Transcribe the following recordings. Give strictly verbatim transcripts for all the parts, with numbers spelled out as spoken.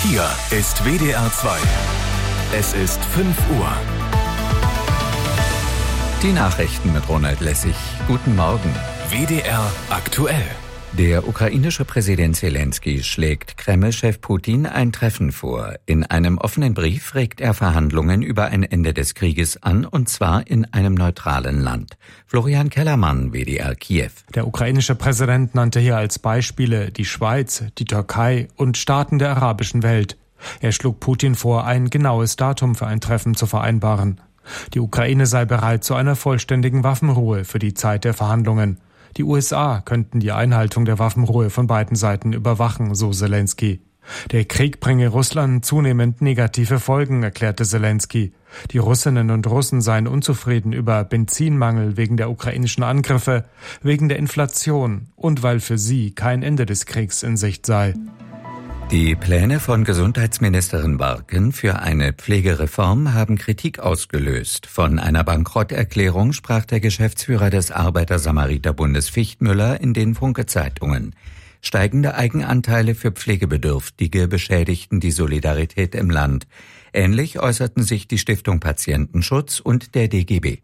Hier ist W D R zwei. Es ist fünf Uhr. Die Nachrichten mit Ronald Lessig. Guten Morgen. W D R aktuell. Der ukrainische Präsident Zelensky schlägt Kreml-Chef Putin ein Treffen vor. In einem offenen Brief regt er Verhandlungen über ein Ende des Krieges an, und zwar in einem neutralen Land. Florian Kellermann, W D R Kiew. Der ukrainische Präsident nannte hier als Beispiele die Schweiz, die Türkei und Staaten der arabischen Welt. Er schlug Putin vor, ein genaues Datum für ein Treffen zu vereinbaren. Die Ukraine sei bereit zu einer vollständigen Waffenruhe für die Zeit der Verhandlungen. Die U S A könnten die Einhaltung der Waffenruhe von beiden Seiten überwachen, so Zelensky. Der Krieg bringe Russland zunehmend negative Folgen, erklärte Zelensky. Die Russinnen und Russen seien unzufrieden über Benzinmangel wegen der ukrainischen Angriffe, wegen der Inflation und weil für sie kein Ende des Kriegs in Sicht sei. Die Pläne von Gesundheitsministerin Barken für eine Pflegereform haben Kritik ausgelöst. Von einer Bankrotterklärung sprach der Geschäftsführer des Arbeiter-Samariter-Bundes Fichtmüller in den Funke-Zeitungen. Steigende Eigenanteile für Pflegebedürftige beschädigten die Solidarität im Land. Ähnlich äußerten sich die Stiftung Patientenschutz und der D G B.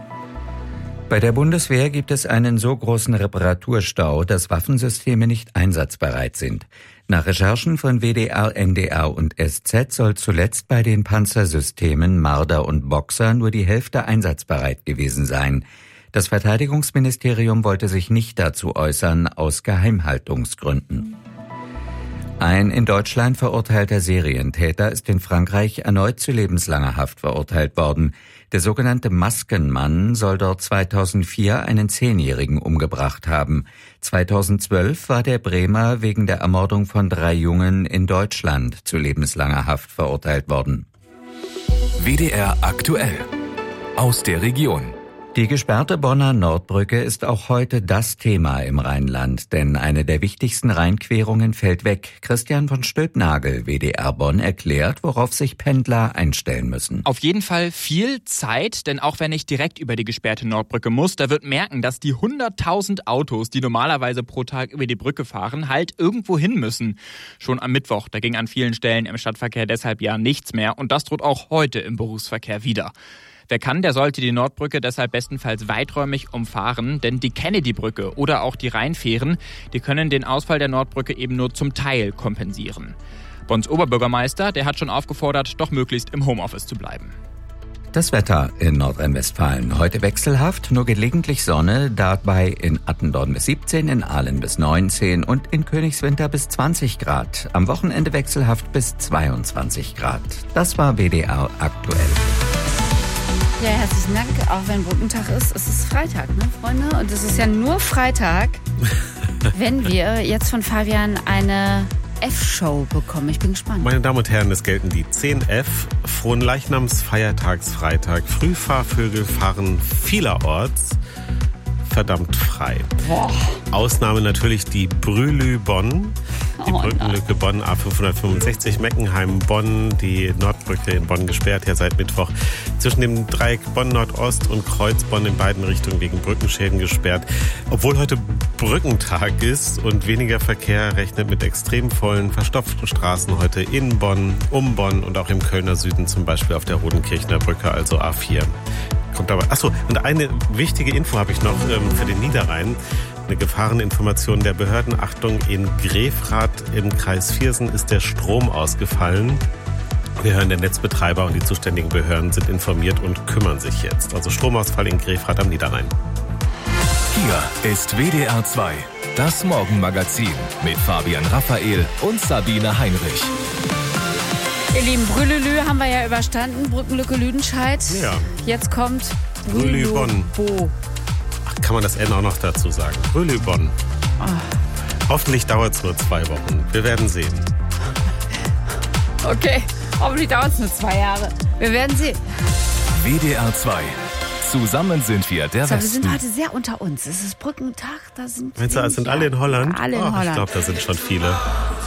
Bei der Bundeswehr gibt es einen so großen Reparaturstau, dass Waffensysteme nicht einsatzbereit sind. Nach Recherchen von W D R, N D R und S Z soll zuletzt bei den Panzersystemen Marder und Boxer nur die Hälfte einsatzbereit gewesen sein. Das Verteidigungsministerium wollte sich nicht dazu äußern, aus Geheimhaltungsgründen. Ein in Deutschland verurteilter Serientäter ist in Frankreich erneut zu lebenslanger Haft verurteilt worden. Der sogenannte Maskenmann soll dort zweitausendvier einen Zehnjährigen umgebracht haben. zweitausendzwölf war der Bremer wegen der Ermordung von drei Jungen in Deutschland zu lebenslanger Haft verurteilt worden. W D R aktuell. Aus der Region. Die gesperrte Bonner Nordbrücke ist auch heute das Thema im Rheinland, denn eine der wichtigsten Rheinquerungen fällt weg. Christian von Stülpnagel, W D R Bonn, erklärt, worauf sich Pendler einstellen müssen. Auf jeden Fall viel Zeit, denn auch wenn ich direkt über die gesperrte Nordbrücke muss, da wird merken, dass die hunderttausend Autos, die normalerweise pro Tag über die Brücke fahren, halt irgendwo hin müssen. Schon am Mittwoch, da ging an vielen Stellen im Stadtverkehr deshalb ja nichts mehr, und das droht auch heute im Berufsverkehr wieder. Wer kann, der sollte die Nordbrücke deshalb bestenfalls weiträumig umfahren, denn die Kennedy-Brücke oder auch die Rheinfähren, die können den Ausfall der Nordbrücke eben nur zum Teil kompensieren. Bonns Oberbürgermeister, der hat schon aufgefordert, doch möglichst im Homeoffice zu bleiben. Das Wetter in Nordrhein-Westfalen. Heute wechselhaft, nur gelegentlich Sonne, dabei in Attendorn bis siebzehn, in Aalen bis neunzehn und in Königswinter bis zwanzig Grad. Am Wochenende wechselhaft bis zweiundzwanzig Grad. Das war W D R aktuell. Ja, herzlichen Dank. Auch wenn Brückentag ist, es ist Freitag, ne, Freunde? Und es ist ja nur Freitag, wenn wir jetzt von Fabian eine F-Show bekommen. Ich bin gespannt. Meine Damen und Herren, es gelten die zehn F. Fronleichnamsfeiertagsfreitag. Frühfahrvögel fahren vielerorts verdammt frei. Boah. Ausnahme natürlich die Brühlü Bonn, die Oh, Brückenlücke Bonn A fünfhundertfünfundsechzig, Meckenheim Bonn, die Nordbrücke in Bonn gesperrt, ja seit Mittwoch. Zwischen dem Dreieck Bonn Nordost und Kreuz Bonn in beiden Richtungen wegen Brückenschäden gesperrt. Obwohl heute Brückentag ist und weniger Verkehr, rechnet mit extrem vollen, verstopften Straßen heute in Bonn, um Bonn und auch im Kölner Süden, zum Beispiel auf der Rodenkirchner Brücke, also A vier. Kommt aber. Achso, und eine wichtige Info habe ich noch ähm, für den Niederrhein. Eine Gefahreninformation der Behörden. Achtung, in Grefrath im Kreis Viersen ist der Strom ausgefallen. Wir hören, der Netzbetreiber und die zuständigen Behörden sind informiert und kümmern sich jetzt. Also Stromausfall in Grefrath am Niederrhein. Hier ist W D R zwei. Das Morgenmagazin mit Fabian Raphael und Sabine Heinrich. Ihr Lieben, Brühlelü haben wir ja überstanden. Brückenlücke Lüdenscheid. Ja. Jetzt kommt Brühlü Bonn. Bo. Ach, kann man das N auch noch dazu sagen? Brühlü Bonn. Oh. Hoffentlich dauert es nur zwei Wochen. Wir werden sehen. Okay, hoffentlich dauert es nur zwei Jahre. Wir werden sehen. W D R zwei. Zusammen sind wir der So, wir Westen. sind heute sehr unter uns. Es ist Brückentag, da sind Meinst du, es sind alle in Holland? Alle in Oh, Holland. ich glaube, da sind schon viele.